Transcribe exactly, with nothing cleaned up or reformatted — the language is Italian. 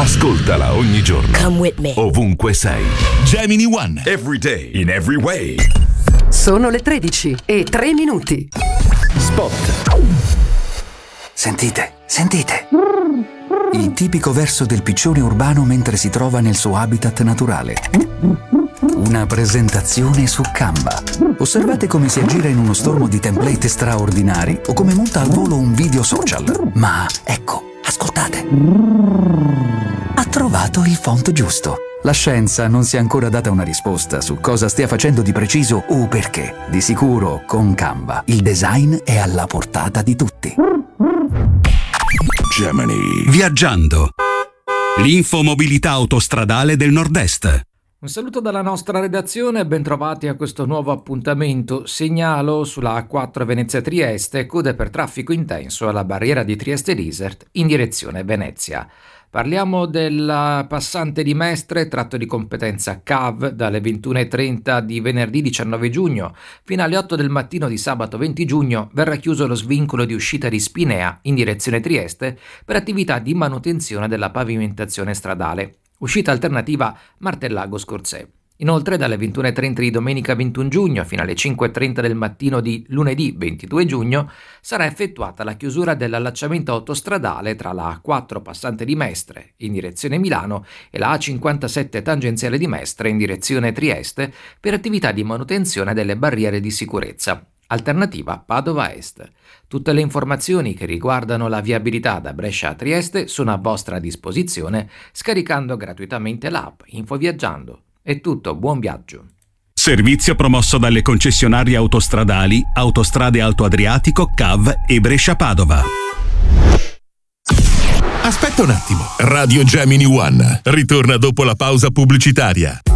Ascoltala ogni giorno. Come with me. Ovunque sei. Gemini One. Every day. In every way. Sono le tredici e tre minuti. Spot. Sentite, sentite. Il tipico verso del piccione urbano mentre si trova nel suo habitat naturale. Una presentazione su Canva. Osservate come si aggira in uno stormo di template straordinari o come monta al volo un video social. Ma ecco, ascoltate. Ha trovato il font giusto. La scienza non si è ancora data una risposta su cosa stia facendo di preciso o perché. Di sicuro, con Canva, il design è alla portata di tutti. Gemini. Viaggiando. L'infomobilità autostradale del Nord-Est. Un saluto dalla nostra redazione e bentrovati a questo nuovo appuntamento. Segnalo sulla A quattro Venezia-Trieste code per traffico intenso alla barriera di Trieste-Desert in direzione Venezia. Parliamo del passante di Mestre, tratto di competenza C A V, dalle ventuno e trenta di venerdì diciannove giugno fino alle otto del mattino di sabato venti giugno verrà chiuso lo svincolo di uscita di Spinea in direzione Trieste per attività di manutenzione della pavimentazione stradale. Uscita alternativa Martellago Scorzè. Inoltre dalle ventuno e trenta di domenica ventuno giugno fino alle cinque e trenta del mattino di lunedì ventidue giugno sarà effettuata la chiusura dell'allacciamento autostradale tra la A quattro passante di Mestre in direzione Milano e la A cinquantasette tangenziale di Mestre in direzione Trieste per attività di manutenzione delle barriere di sicurezza. Alternativa Padova Est. Tutte le informazioni che riguardano la viabilità da Brescia a Trieste sono a vostra disposizione scaricando gratuitamente l'app Infoviaggiando. È tutto, buon viaggio. Servizio promosso dalle concessionarie autostradali Autostrade Alto Adriatico, C A V e Brescia Padova. Aspetta un attimo. Radio Gemini One ritorna dopo la pausa pubblicitaria.